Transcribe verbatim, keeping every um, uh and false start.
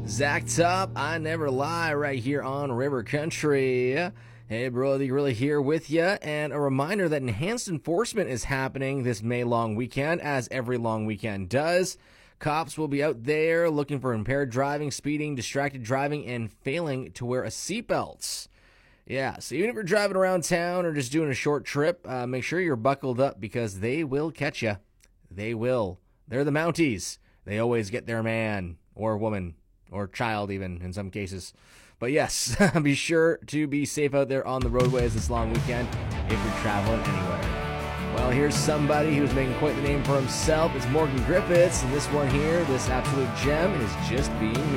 Zach Top, I Never Lie, right here on River Country. Hey, Brody, really here with you. And a reminder that enhanced enforcement is happening this May long weekend, as every long weekend does. Cops will be out there looking for impaired driving, speeding, distracted driving, and failing to wear a seatbelt. Yeah, so even if you're driving around town or just doing a short trip, uh, make sure you're buckled up because they will catch you. They will. They're the Mounties. They always get their man or woman or child even in some cases. But yes, be sure to be safe out there on the roadways this long weekend if you're traveling anywhere. Well, here's somebody who's making quite the name for himself. It's Morgan Griffiths, and this one here, this absolute gem, is Just Being Me.